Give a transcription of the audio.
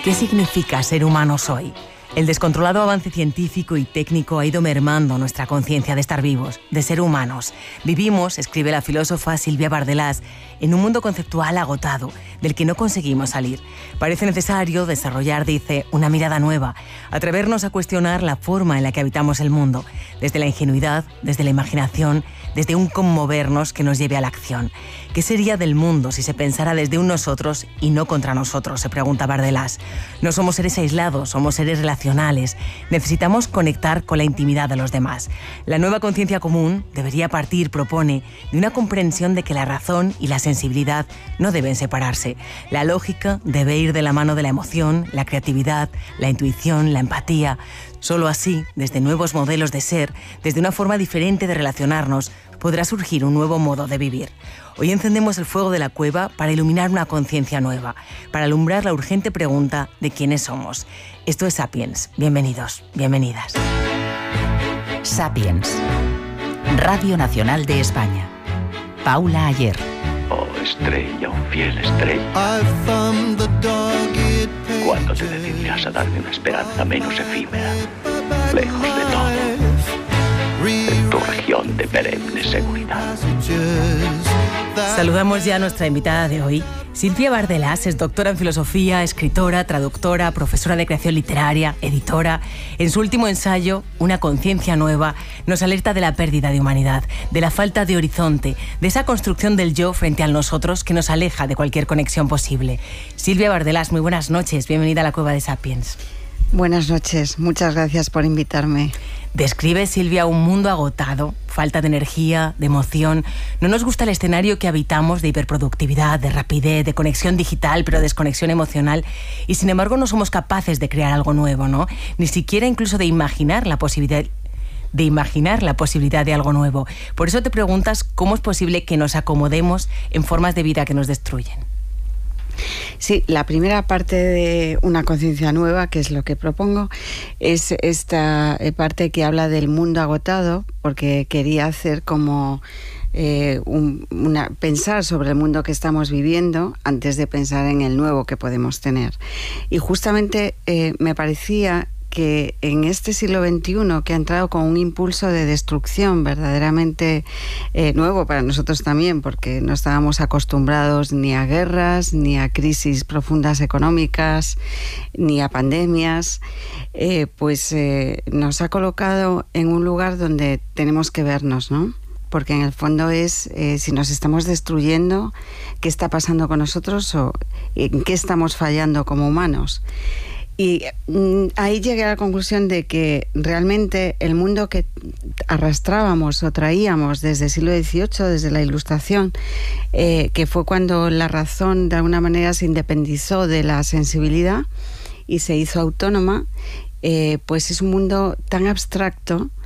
¿Qué significa ser humanos hoy? El descontrolado avance científico y técnico ha ido mermando nuestra conciencia de estar vivos, de ser humanos. Vivimos, escribe la filósofa Silvia Bardellás, en un mundo conceptual agotado, del que no conseguimos salir. Parece necesario desarrollar, dice, una mirada nueva, atrevernos a cuestionar la forma en la que habitamos el mundo, desde la ingenuidad, desde la imaginación, desde un conmovernos que nos lleve a la acción. ¿Qué sería del mundo si se pensara desde un nosotros y no contra nosotros?, se pregunta Bardellás. No somos seres aislados, somos seres relacionales. Necesitamos conectar con la intimidad de los demás. La nueva conciencia común debería partir, propone, de una comprensión de que la razón y la sensibilidad no deben separarse. La lógica debe ir de la mano de la emoción, la creatividad, la intuición, la empatía. Solo así, desde nuevos modelos de ser, desde una forma diferente de relacionarnos, podrá surgir un nuevo modo de vivir. Hoy encendemos el fuego de la cueva para iluminar una conciencia nueva, para alumbrar la urgente pregunta de quiénes somos. Esto es Sapiens. Bienvenidos, bienvenidas. Sapiens. Radio Nacional de España. Paula Ayer. Oh, estrella, un fiel estrella. ¿Cuándo te decidirás a darme una esperanza menos efímera? Lejos de todo. En tu región de perenne seguridad. Saludamos ya a nuestra invitada de hoy. Silvia Bardellás es doctora en filosofía, escritora, traductora, profesora de creación literaria, editora. En su último ensayo, Una conciencia nueva, nos alerta de la pérdida de humanidad, de la falta de horizonte, de esa construcción del yo frente al nosotros que nos aleja de cualquier conexión posible. Silvia Bardellás, muy buenas noches. Bienvenida a la Cueva de Sapiens. Buenas noches, muchas gracias por invitarme. Describe, Silvia, un mundo agotado, falta de energía, de emoción. No nos gusta el escenario que habitamos de hiperproductividad, de rapidez, de conexión digital, pero desconexión emocional. Y sin embargo no somos capaces de crear algo nuevo, ¿no? Ni siquiera incluso de imaginar la posibilidad de algo nuevo. Por eso te preguntas cómo es posible que nos acomodemos en formas de vida que nos destruyen. Sí, la primera parte de Una conciencia nueva, que es lo que propongo, es esta parte que habla del mundo agotado, porque quería hacer como pensar sobre el mundo que estamos viviendo antes de pensar en el nuevo que podemos tener. Y justamente me parecía que en este siglo XXI, que ha entrado con un impulso de destrucción verdaderamente nuevo para nosotros también, porque no estábamos acostumbrados ni a guerras, ni a crisis profundas económicas, ni a pandemias, nos ha colocado en un lugar donde tenemos que vernos, ¿no? Porque en el fondo es, si nos estamos destruyendo, ¿qué está pasando con nosotros o en qué estamos fallando como humanos? Y ahí llegué a la conclusión de que realmente el mundo que arrastrábamos o traíamos desde el siglo XVIII, desde la Ilustración, que fue cuando la razón de alguna manera se independizó de la sensibilidad y se hizo autónoma, pues es un mundo tan abstracto